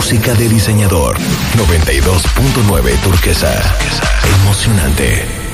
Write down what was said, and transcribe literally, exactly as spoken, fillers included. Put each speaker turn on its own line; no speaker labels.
música de diseñador. noventa y dos punto nueve Turquesa. Emocionante.